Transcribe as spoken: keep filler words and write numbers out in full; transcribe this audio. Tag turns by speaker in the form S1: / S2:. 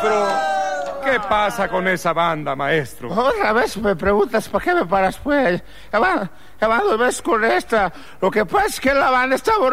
S1: maestro. ¿Qué pasa con esa banda, maestro?
S2: Otra vez me preguntas, ¿para qué me paras, pues? Ya van, ya van dos veces con esta. Lo que pasa es que la banda está borrada.